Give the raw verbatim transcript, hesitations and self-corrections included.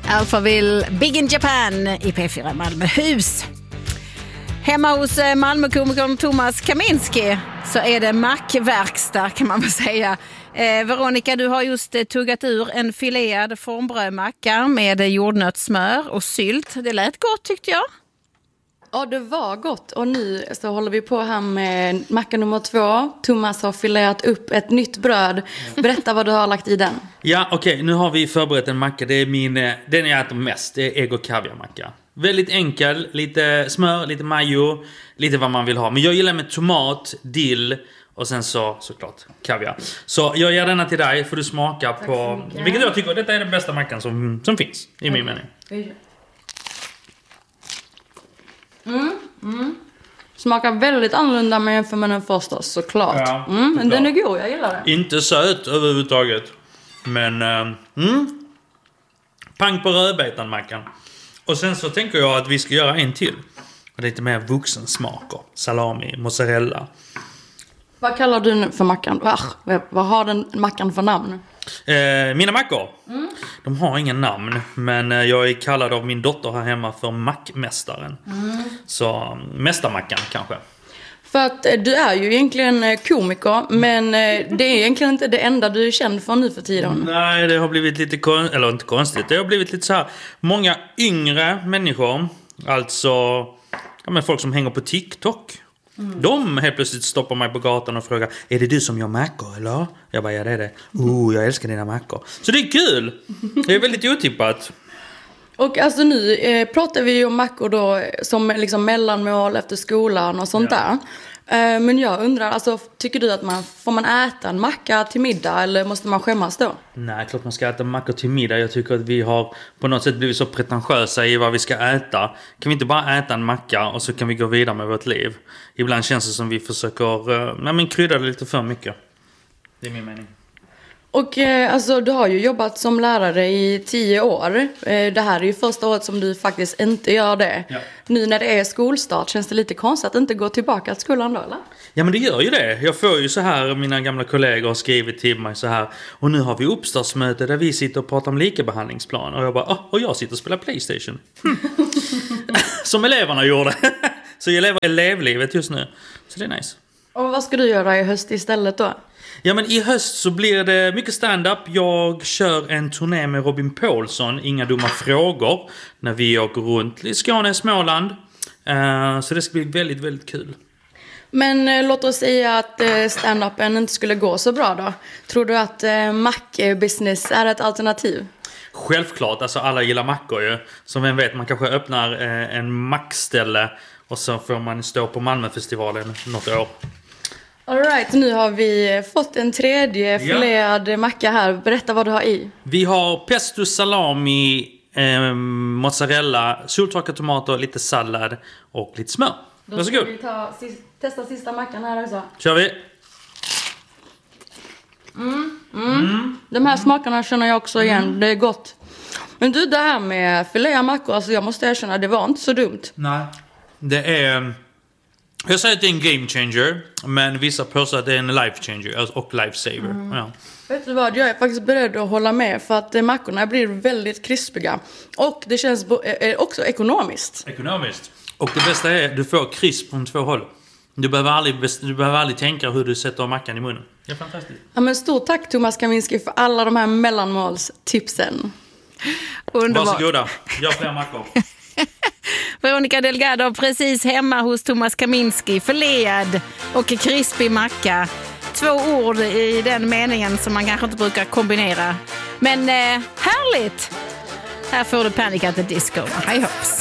Alphaville, Big in Japan i P fyra Malmöhus. Hemma hos Malmökomikern Thomas Kaminski så är det mackverkstad kan man väl säga. Eh, Veronica, du har just eh, tuggat ur en filerad formbrödmacka med eh, jordnötssmör och sylt. Det lät gott tyckte jag. Ja, det var gott. Och nu så håller vi på här med macka nummer två. Thomas har filerat upp ett nytt bröd. Berätta vad du har lagt i den. Ja, okej. Okay. Nu har vi förberett en macka. Det är min, den jag äter mest. Det är ägg- och kaviarmacka. Väldigt enkel. Lite smör, lite majo. Lite vad man vill ha. Men jag gillar med tomat, dill och sen så såklart kaviar. Så jag ger denna till dig för du smaka på... Vilket jag tycker detta är den bästa mackan som, som finns. I min mening. Mm, mm. Smakar väldigt annorlunda med jämfört med den första, såklart. Ja, mm, men den är god, jag gillar den. Inte söt överhuvudtaget. Men, uh, mm. Pang på rödbetan-mackan. Och sen så tänker jag att vi ska göra en till. Och lite mer vuxensmaker. Salami, mozzarella. Vad kallar du för mackan? Ah, vad har den mackan för namn? Eh, mina mackor? Mm. De har ingen namn. Men jag är kallad av min dotter här hemma för mackmästaren. Mm. Så mästarmackan kanske. För att du är ju egentligen komiker. Men det är egentligen inte det enda du är känd för nu för tiden. Nej, det har blivit lite kon- Eller inte konstigt. Det har blivit lite så här. Många yngre människor. Alltså ja, men folk som hänger på TikTok. Mm. De helt plötsligt stoppar mig på gatan och frågar: är det du som gör mackor eller? Jag bara, ja det är det. Oh, jag älskar dina mackor. Så det är kul. Det är väldigt otippat. Och alltså nu eh, pratar vi ju om mackor då som liksom mellanmål efter skolan och sånt ja. där. Eh, men jag undrar, alltså tycker du att man får man äta en macka till middag eller måste man skämmas då? Nej, klart man ska äta mackor till middag. Jag tycker att vi har på något sätt blivit så pretentiösa i vad vi ska äta. Kan vi inte bara äta en macka och så kan vi gå vidare med vårt liv? Ibland känns det som vi försöker uh, nej, men krydda det lite för mycket. Det är min mening. Och eh, alltså du har ju jobbat som lärare i tio år. Eh, det här är ju första året som du faktiskt inte gör det. Ja. Nu när det är skolstart känns det lite konstigt att inte gå tillbaka till skolan då, eller? Ja, men det gör ju det. Jag får ju så här, mina gamla kollegor har skrivit till mig så här. Och nu har vi uppstartsmöte där vi sitter och pratar om likabehandlingsplan. Och jag bara, oh, och jag sitter och spelar PlayStation. Hm. Som eleverna gjorde. Så jag lever elevlivet just nu. Så det är nice. Och vad ska du göra i höst istället då? Ja, men i höst så blir det mycket stand-up. Jag kör en turné med Robin Paulsson, Inga dumma frågor, när vi åker runt i Skåne, Småland. Uh, så det ska bli väldigt, väldigt kul. Men eh, låt oss säga att eh, stand-upen inte skulle gå så bra då. Tror du att eh, Mac-business är ett alternativ? Självklart, alltså alla gillar mackor ju. Som vem vet, man kanske öppnar eh, en mackställe och så får man stå på Malmöfestivalen något år. All right, nu har vi fått en tredje filerad ja. macka här. Berätta vad du har i. Vi har pesto, salami, eh, mozzarella, soltorkade tomater, lite sallad och lite smör. Då ska vi ta, testa sista mackan här också. Kör vi. Mm, mm. Mm. De här smakerna känner jag också igen. Mm. Det är gott. Men du, det här med filéa mackor, alltså jag måste erkänna, det var inte så dumt. Nej. Det är... Jag säger att det är en game changer, men vissa påstår att det är en life changer och lifesaver. Mm. Ja. Vet du vad, jag är faktiskt beredd att hålla med för att mackorna blir väldigt krispiga. Och det känns också ekonomiskt. Ekonomiskt. Och det bästa är att du får krisp från två håll. Du behöver aldrig, du behöver aldrig tänka hur du sätter mackan i munnen. Det är fantastiskt. Ja, men stort tack Thomas Kaminski för alla de här mellanmålstipsen. Underbart. Varsågoda, jag fler mackor. Veronica Delgado precis hemma hos Thomas Kaminski. Förlead och krispig macka. Två ord i den meningen som man kanske inte brukar kombinera. Men eh, härligt! Här får du Panic at the Disco. Hej hopps!